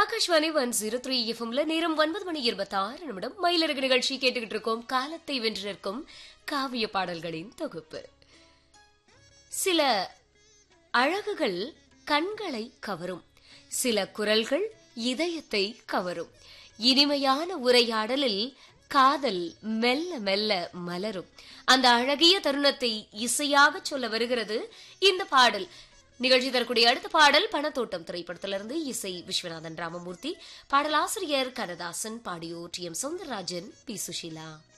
ஆகாஷ்வாணி 103 எஃப்எம்ல நேரம் 9:26 மயிலரகு நிகழ்ச்சி கேட்டுக்கிட்டு இருக்கோம். காலத்தை வென்று நிற்கும் காவிய பாடல்களின் தொகுப்பு. சில அழகுகள் கண்களை கவரும், சில குரல்கள் இதயத்தை கவரும். இனிமையான உரையாடலில் காதல் மெல்ல மெல்ல மலரும். அந்த அழகிய தருணத்தை இசையாக சொல்ல வருகிறது இந்த பாடல். நிகழ்ச்சி தரக்கூடிய அடுத்த பாடல் பணத்தோட்டம் திரைப்படத்திலிருந்து. இசை விஸ்வநாதன் ராமமூர்த்தி, பாடலாசிரியர் கண்ணதாசன், பாடியோர் டி.எம். சௌந்தரராஜன், பி. சுஷீலா.